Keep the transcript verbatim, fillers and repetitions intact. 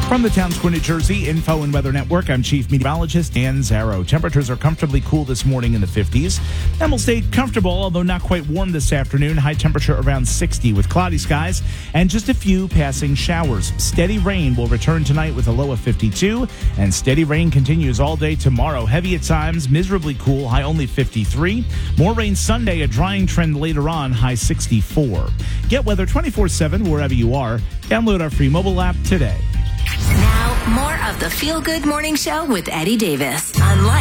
From the Town Square, New Jersey Info and Weather Network, I'm Chief Meteorologist Dan Zarrow. Temperatures are comfortably cool this morning in the fifties. And will stay comfortable, although not quite warm this afternoon. High temperature around sixty with cloudy skies and just a few passing showers. Steady rain will return tonight with a low of fifty-two. And steady rain continues all day tomorrow. Heavy at times, miserably cool, high only fifty-three. More rain Sunday, a drying trend later on, high sixty-four. Get weather twenty-four seven wherever you are. Download our free mobile app today. Now, more of the Feel Good Morning Show with Eddie Davis on Life.